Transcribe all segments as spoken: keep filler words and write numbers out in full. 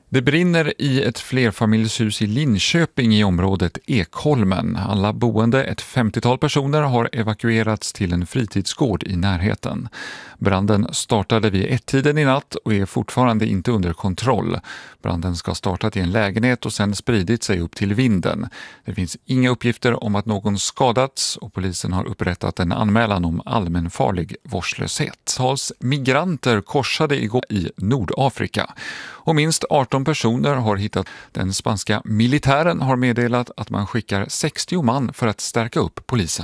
Det brinner i ett flerfamiljshus i Linköping i området Ekholmen. Alla boende, ett femtiotal personer, har evakuerats till en fritidsgård i närheten. Branden startade vid ett-tiden i natt och är fortfarande inte under kontroll. Branden ska ha startat i en lägenhet och sedan spridit sig upp till vinden. Det finns inga uppgifter om att någon skadats och polisen har upprättat en anmälan om allmänfarlig vårdslöshet. Tals migranter korsade igår i Nordafrika och minst arton personer har hittat. Den spanska militären har meddelat att man skickar sextio man för att stärka upp polisen.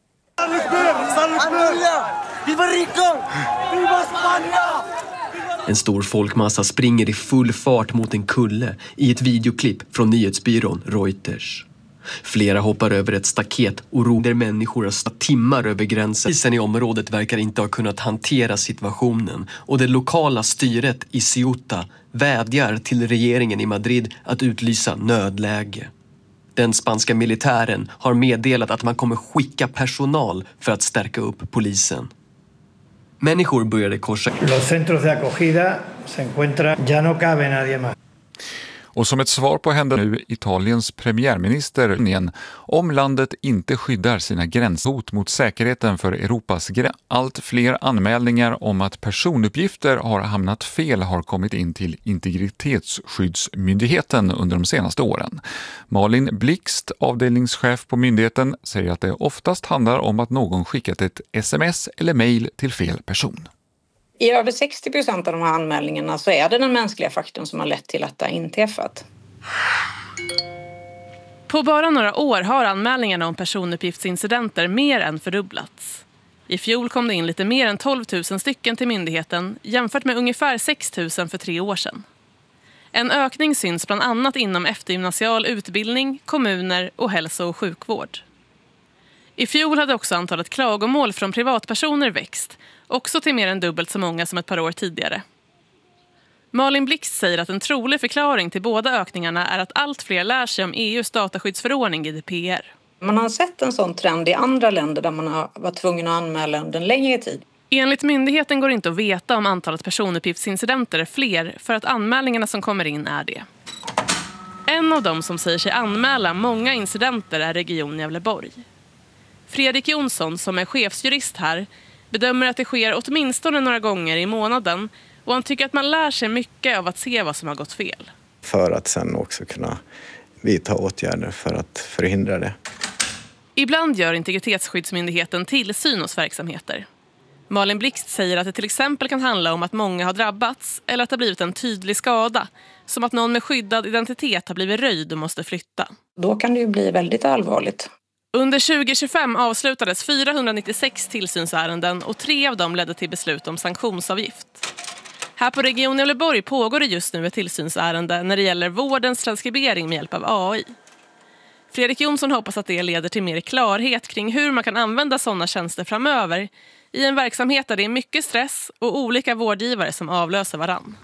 En stor folkmassa springer i full fart mot en kulle i ett videoklipp från nyhetsbyrån Reuters. Flera hoppar över ett staket och roder människor har stått timmar över gränsen. Polisen i området verkar inte ha kunnat hantera situationen och det lokala styret i Ceuta vädjar till regeringen i Madrid att utlysa nödläge. Den spanska militären har meddelat att man kommer skicka personal för att stärka upp polisen. Människor började korsa. Los centros de acogida se encuentran, ya no cabe nadie más. Och som ett svar på händelsen nu Italiens premiärminister igen, om landet inte skyddar sina gränshot mot säkerheten för Europas gräns. Allt fler anmälningar om att personuppgifter har hamnat fel har kommit in till Integritetsskyddsmyndigheten under de senaste åren. Malin Blixt, avdelningschef på myndigheten, säger att det oftast handlar om att någon skickat ett sms eller mejl till fel person. I över sextio procent av de här anmälningarna så är det den mänskliga faktorn som har lett till att det har inträffat. På bara några år har anmälningarna om personuppgiftsincidenter mer än fördubblats. I fjol kom det in lite mer än tolv tusen stycken till myndigheten jämfört med ungefär sex tusen för tre år sedan. En ökning syns bland annat inom eftergymnasial utbildning, kommuner och hälso- och sjukvård. I fjol hade också antalet klagomål från privatpersoner växt, också till mer än dubbelt så många som ett par år tidigare. Malin Blixt säger att en trolig förklaring till båda ökningarna är att allt fler lär sig om E U:s dataskyddsförordning G D P R. Man har sett en sån trend i andra länder där man har varit tvungen att anmäla under en längre tid. Enligt myndigheten går det inte att veta om antalet personuppgiftsincidenter är fler för att anmälningarna som kommer in är det. En av dem som säger sig anmäla många incidenter är Region Gävleborg. Fredrik Jonsson, som är chefsjurist här, bedömer att det sker åtminstone några gånger i månaden och han tycker att man lär sig mycket av att se vad som har gått fel. För att sen också kunna vidta åtgärder för att förhindra det. Ibland gör Integritetsskyddsmyndigheten tillsyn hos verksamheter. Malin Blixt säger att det till exempel kan handla om att många har drabbats eller att det har blivit en tydlig skada, som att någon med skyddad identitet har blivit röjd och måste flytta. Då kan det ju bli väldigt allvarligt. Under tjugo tjugofem avslutades fyrahundranittiosex tillsynsärenden och tre av dem ledde till beslut om sanktionsavgift. Här på Region Gävleborg pågår det just nu ett tillsynsärende när det gäller vårdens transkribering med hjälp av A I. Fredrik Jonsson hoppas att det leder till mer klarhet kring hur man kan använda sådana tjänster framöver i en verksamhet där det är mycket stress och olika vårdgivare som avlöser varann.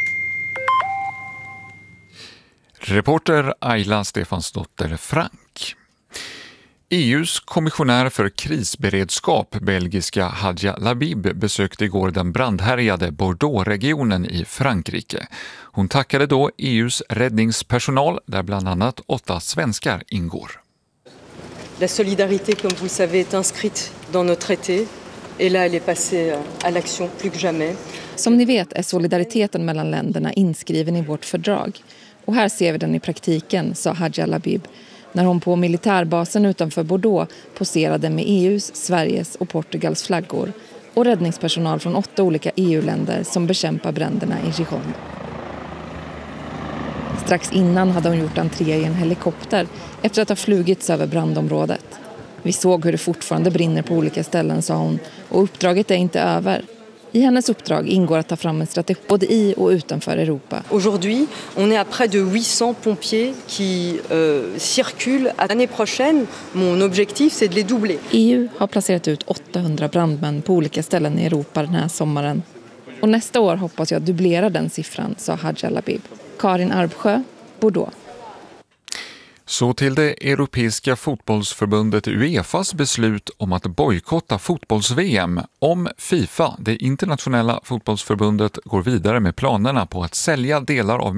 Reporter Ayla Stefansdotter Frank. E U:s kommissionär för krisberedskap, belgiska Hadja Labib, besökte igår den brandhärjade Bordeaux-regionen i Frankrike. Hon tackade då E U:s räddningspersonal, där bland annat åtta svenskar ingår. La solidarité, comme vous le savez, est inscrite dans nos traités. Et là, elle est passée à l'action plus que jamais. Som ni vet är solidariteten mellan länderna inskriven i vårt fördrag. Och här ser vi den i praktiken, sa Hadja Labib, när hon på militärbasen utanför Bordeaux poserade med E U:s, Sveriges och Portugals flaggor och räddningspersonal från åtta olika E U-länder som bekämpar bränderna i Gironde. Strax innan hade hon gjort entré i en helikopter efter att ha flugits över brandområdet. Vi såg hur det fortfarande brinner på olika ställen, sa hon, och uppdraget är inte över. I hennes uppdrag ingår att ta fram en strategi både i och utanför Europa. Aujourd'hui, on est à près de huit cents pompiers qui euh, circulent. L'année prochaine, mon objectif c'est de les doubler. E U har placerat ut åttahundra brandmän på olika ställen i Europa den här sommaren. Och nästa år hoppas jag dubblera den siffran, sa Hadja Labib. Karin Arbsjö, Bordeaux. Så till det europeiska fotbollsförbundet UEFAs beslut om att bojkotta fotbolls-V M om FIFA, det internationella fotbollsförbundet, går vidare med planerna på att sälja delar av